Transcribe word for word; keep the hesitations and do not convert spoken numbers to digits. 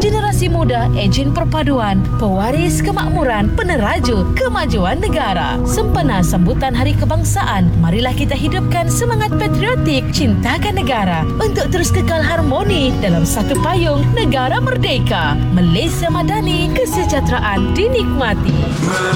Generasi muda, ejen perpaduan, pewaris kemakmuran, peneraju kemajuan negara. Sempena sambutan Hari Kebangsaan, marilah kita hidupkan semangat patriotik, cintakan negara untuk terus kekal harmoni dalam satu payung negara merdeka. Malaysia Madani, kesejahteraan dinikmati.